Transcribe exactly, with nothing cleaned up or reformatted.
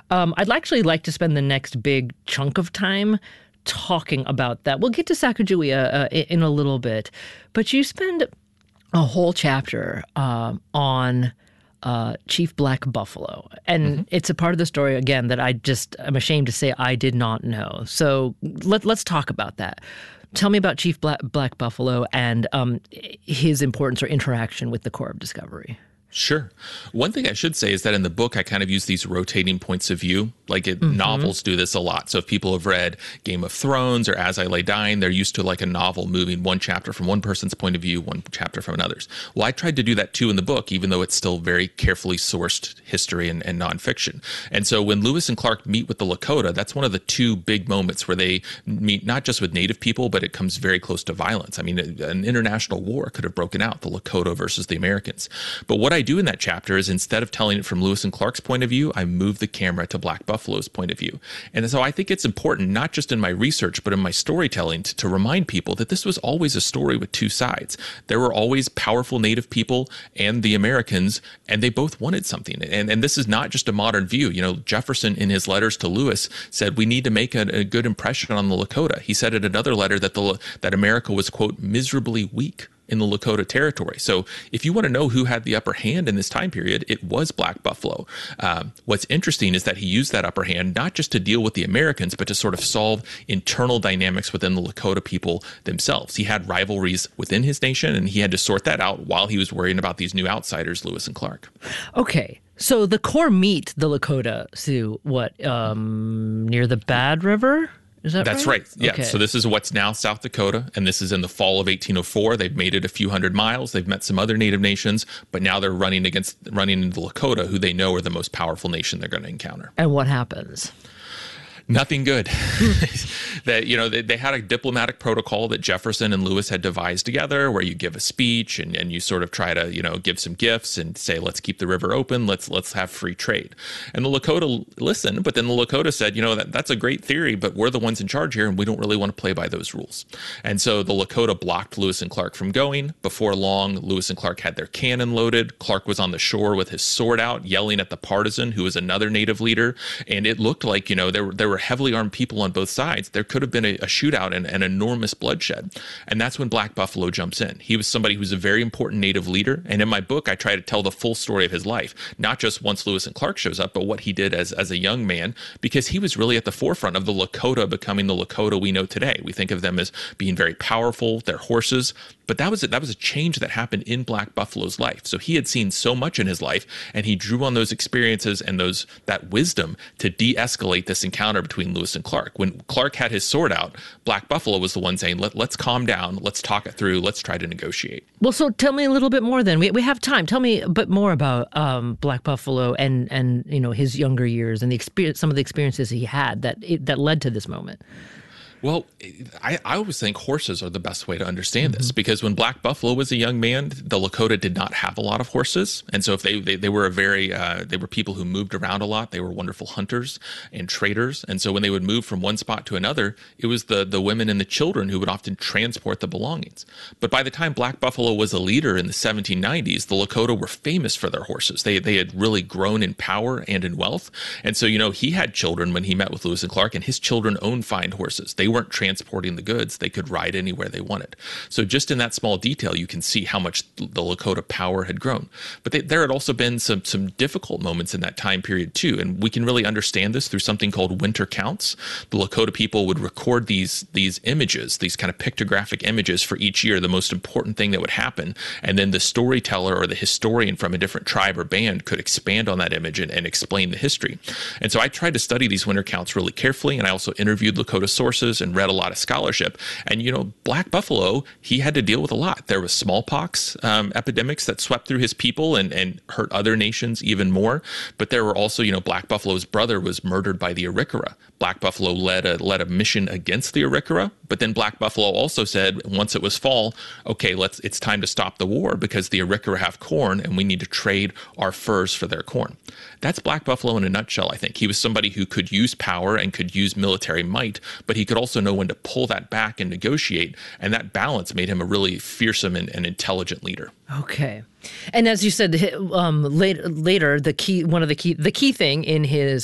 Um, I'd actually like to spend the next big chunk of time talking about that. We'll get to Sacagawea uh, in a little bit, but you spend a whole chapter um, on uh, Chief Black Buffalo, and mm-hmm. it's a part of the story again that I just I'm ashamed to say I did not know. So let, let's talk about that. Tell me about Chief Black, Black Buffalo and um, his importance or interaction with the Corps of Discovery. Sure. One thing I should say is that in the book, I kind of use these rotating points of view. Like it, mm-hmm. novels do this a lot. So if people have read Game of Thrones or As I Lay Dying, they're used to like a novel moving one chapter from one person's point of view, one chapter from another's. Well, I tried to do that too in the book, even though it's still very carefully sourced history and, and nonfiction. And so when Lewis and Clark meet with the Lakota, that's one of the two big moments where they meet not just with Native people, but it comes very close to violence. I mean, an international war could have broken out, the Lakota versus the Americans. But what I do in that chapter is instead of telling it from Lewis and Clark's point of view, I move the camera to Black Buffalo's point of view. And so I think it's important, not just in my research, but in my storytelling, to, to remind people that this was always a story with two sides. There were always powerful Native people and the Americans, and they both wanted something. And, and this is not just a modern view. You know, Jefferson, in his letters to Lewis, said we need to make a, a good impression on the Lakota. He said in another letter that the that America was, quote, miserably weak in the Lakota territory. So if you want to know who had the upper hand in this time period, it was Black Buffalo. Um, what's interesting is that he used that upper hand not just to deal with the Americans, but to sort of solve internal dynamics within the Lakota people themselves. He had rivalries within his nation, and he had to sort that out while he was worrying about these new outsiders, Lewis and Clark. Okay. So the Corps meet the Lakota, Sue, what, um, near the Bad River? Is that That's right? right. Yeah. Okay. So this is what's now South Dakota, and this is in the fall of eighteen oh four. They've made it a few hundred miles. They've met some other Native nations, but now they're running against running into the Lakota, who they know are the most powerful nation they're going to encounter. And what happens? Nothing good. That, you know, they, they had a diplomatic protocol that Jefferson and Lewis had devised together, where you give a speech and, and you sort of try to, you know, give some gifts and say, let's keep the river open. Let's let's have free trade. And the Lakota listened, but then the Lakota said, you know, that, that's a great theory, but we're the ones in charge here, and we don't really want to play by those rules. And so the Lakota blocked Lewis and Clark from going. Before long, Lewis and Clark had their cannon loaded. Clark was on the shore with his sword out, yelling at the partisan, who was another Native leader. And it looked like, you know, there were, there were heavily armed people on both sides. There could have been a, a shootout and an enormous bloodshed. And that's when Black Buffalo jumps in. He was somebody who was a very important Native leader. And in my book, I try to tell the full story of his life, not just once Lewis and Clark shows up, but what he did as, as a young man, because he was really at the forefront of the Lakota becoming the Lakota we know today. We think of them as being very powerful, their horses. But that was a, that was a change that happened in Black Buffalo's life. So he had seen so much in his life, and he drew on those experiences and those that wisdom to de-escalate this encounter between Lewis and Clark. When Clark had his sword out, Black Buffalo was the one saying, Let, let's calm down, let's talk it through, let's try to negotiate. Well, so tell me a little bit more then. We we have time. Tell me a bit more about um, Black Buffalo and, and you know his younger years and the experience, some of the experiences he had that that led to this moment. Well, I, I always think horses are the best way to understand mm-hmm. this, because when Black Buffalo was a young man, the Lakota did not have a lot of horses. And so if they they, they were a very, uh, they were people who moved around a lot. They were wonderful hunters and traders. And so when they would move from one spot to another, it was the, the women and the children who would often transport the belongings. But by the time Black Buffalo was a leader in the seventeen nineties, the Lakota were famous for their horses. They, they had really grown in power and in wealth. And so, you know, he had children when he met with Lewis and Clark, and his children owned fine horses. They weren't transporting the goods. They could ride anywhere they wanted. So just in that small detail, you can see how much the Lakota power had grown. But they, there had also been some some difficult moments in that time period too. And we can really understand this through something called winter counts. The Lakota people would record these, these images, these kind of pictographic images for each year, the most important thing that would happen. And then the storyteller or the historian from a different tribe or band could expand on that image and, and explain the history. And so I tried to study these winter counts really carefully. And I also interviewed Lakota sources and read a lot of scholarship. And, you know, Black Buffalo, he had to deal with a lot. There was smallpox um, epidemics that swept through his people and, and hurt other nations even more. But there were also, you know, Black Buffalo's brother was murdered by the Arikara. Black Buffalo led a, led a mission against the Arikara. But then Black Buffalo also said, once it was fall, okay, let's it's time to stop the war because the Arikara have corn and we need to trade our furs for their corn. That's Black Buffalo in a nutshell, I think. He was somebody who could use power and could use military might, but he could also know when to pull that back and negotiate. And that balance made him a really fearsome and, and intelligent leader. Okay. And as you said, um, later, later, the key, one of the key, the key thing in his